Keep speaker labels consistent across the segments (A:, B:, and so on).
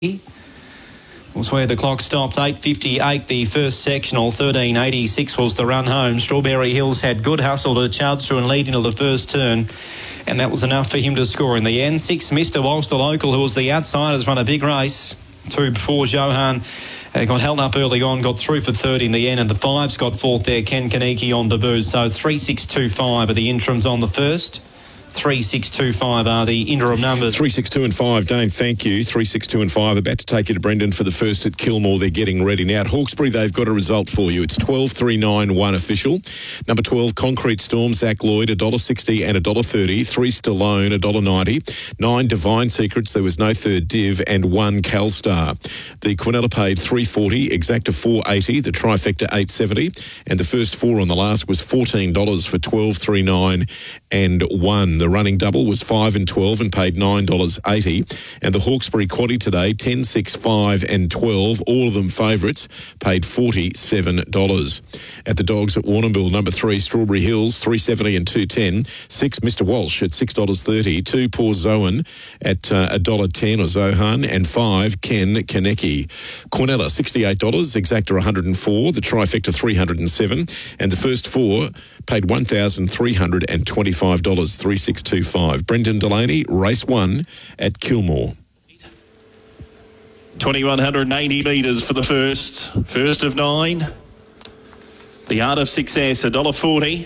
A: was where the clock stopped. 8:58 the first sectional, 13:86 was the run home. Strawberry Hills had good hustle to charge through and lead into the first turn, and that was enough for him to score in the end. 6 Mr. Walsh, the local, who was the outsiders, run a big race. 2 before Johan got held up early on, got through for third in the end, and the 5's got fourth there. Ken Kaneki on debut. So 3-6-2-5 are the interims on the first. 3-6-2-5 are the interim numbers.
B: 3-6-2 and 5, Dane, thank you. 3-6-2 and 5, about to take you to Brendan for the first at Kilmore. They're getting ready now. At Hawkesbury, they've got a result for you. It's 12-3-9-1 official. Number 12, Concrete Storm, Zach Lloyd, $1.60 and $1.30. 3 Stallone, $1.90. 9 Divine Secrets, there was no third div, and 1 Calstar. The Quinella paid $3.40, Exacta $4.80, the Trifecta $8.70, and the first 4 on the last was $14 for 12-3-9 and 1. The running double was 5 and 12 and paid $9.80. And the Hawkesbury Quaddie today, 10, 6, 5 and 12, all of them favourites, paid $47. At the Dogs at Warrnambool, number 3, Strawberry Hills, $3.70 and $2.10. 6, Mr. Walsh at $6.30. 2, Poor Zohan at $1.10 or Zohan. And 5, Ken Kaneki. Quinella, $68. Exacta $104. The Trifecta $307. And the first 4 paid $1,325. 3-6-2-5. Brendan Delaney, race 1 at Kilmore.
C: 2,180 metres for the first of 9. The Art of Success, $1.40.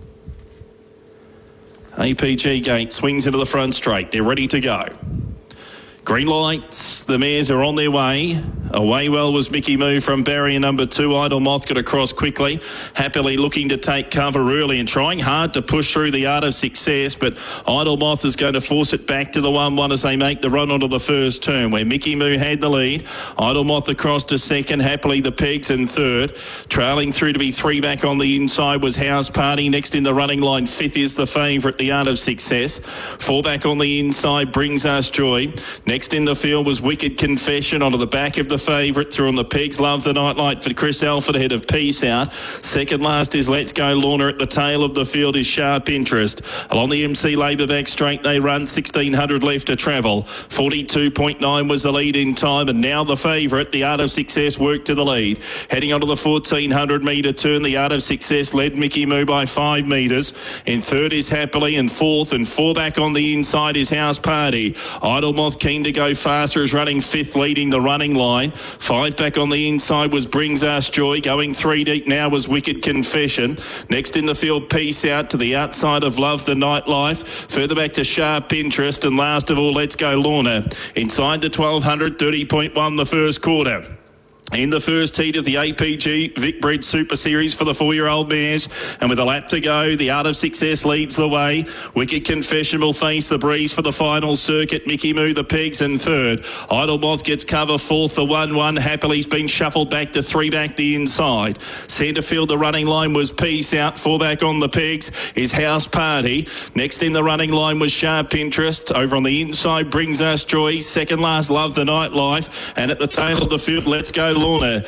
C: APG Gate swings into the front straight. They're ready to go. Green lights, the mares are on their way. Away well was Mickey Moo from barrier number 2. Idle Moth got across quickly, happily looking to take cover early and trying hard to push through the Art of Success, but Idle Moth is going to force it back to the 1-1 as they make the run onto the first turn, where Mickey Moo had the lead. Idle Moth across to second, happily the Pegs in third. Trailing through to be 3 back on the inside was House Party. Next in the running line, 5th is the favourite, the Art of Success. 4 back on the inside, Brings Us Joy. Next in the field was Wicked Confession onto the back of the favourite. Through on the Pegs, Love the Nightlight for Chris Alford ahead of Peace Out. Second last is Let's Go Lorna. At the tail of the field is Sharp Interest. Along the MC Labour back straight they run, 1,600 left to travel. 42.9 was the lead in time, and now the favourite, the Art of Success, worked to the lead. Heading onto the 1,400 metre turn, the Art of Success led Mickey Moo by 5 metres. In third is Happily, and fourth and 4 back on the inside is House Party. Idle Moth keen to go faster is running 5th, leading the running line. 5 back on the inside was Brings Us Joy. Going 3 deep now was Wicked Confession. Next in the field, Peace Out to the outside of Love the Nightlife. Further back to Sharp Interest, and last of all, Let's Go Lorna. Inside the 1,200, 30.1 the first quarter. In the first heat of the APG Vicbred Super Series for the 4-year-old mares, and with a lap to go, the Art of Success leads the way. Wicked Confession will face the breeze for the final circuit. Mickey Moo, the Pegs in third. Idle Moth gets cover fourth. The 1-1 Happily's been shuffled back to 3 back the inside. Centre field, the running line was Peace Out. 4 back on the Pegs is House Party. Next in the running line was Sharp Interest. Over on the inside, Brings Us Joy. Second last, Love the Nightlife. And at the tail of the field, Let's Go Lorna.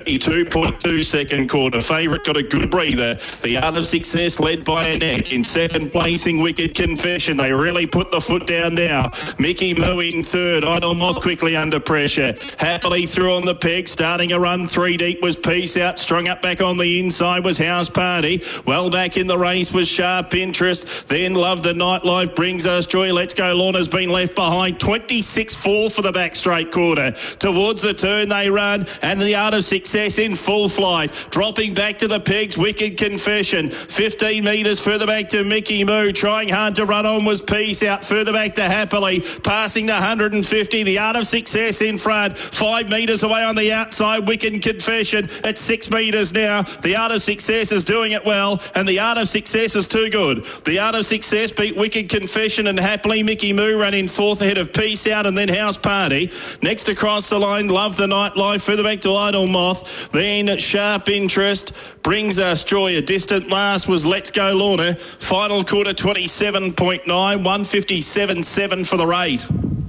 C: 32.2 second quarter. Favourite got a good breather. The Art of Success led by a neck. In second placing, Wicked Confession. They really put the foot down now. Mickey Moo in third. Idle Moth quickly under pressure. Happily through on the Peg. Starting a run 3 deep was Peace Out. Strung up back on the inside was House Party. Well back in the race was Sharp Interest. Then Love the Nightlife. Brings Us Joy. Let's Go Lorna's been left behind. 26.4 for the back straight quarter. Towards the turn they run, and the Art of Success in full flight. Dropping back to the Pegs, Wicked Confession. 15 metres further back to Mickey Moo. Trying hard to run on was Peace Out. Further back to Happily. Passing the 150. The Art of Success in front. 5 metres away on the outside. Wicked Confession at 6 metres now. The Art of Success is doing it well, and the Art of Success is too good. The Art of Success beat Wicked Confession, and Happily Mickey Moo ran in fourth ahead of Peace Out and then House Party. Next across the line, Love the Nightlife. Further back to Idle Moth. Then Sharp Interest. Brings Us Joy. A distant last was Let's Go Lorna. Final quarter 27.9, 157.7 for the rate.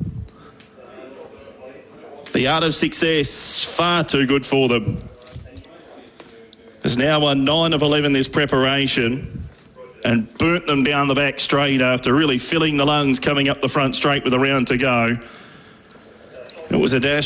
C: The Art of Success, far too good for them. Has now won 9 of 11 this preparation and burnt them down the back straight after really filling the lungs coming up the front straight with a round to go. It was a dash